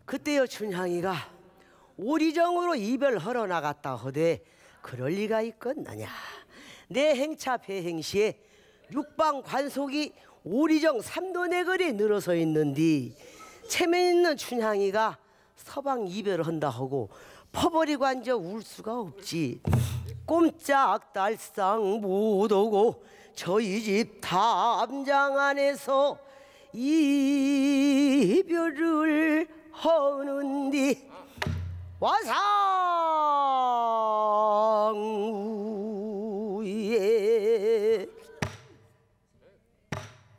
그때여 춘향이가 오리정으로 이별하러 나갔다 하되 그럴 리가 있겠느냐. 내 행차 배행시에 육방 관속이 오리정 삼도내거리에 늘어서 있는디 체면 있는 춘향이가 서방 이별을 한다 하고 퍼버리고 앉아 울 수가 없지. 꼼짝달싹 못오고 저희 집 담장 안에서 이별을 하는디 와사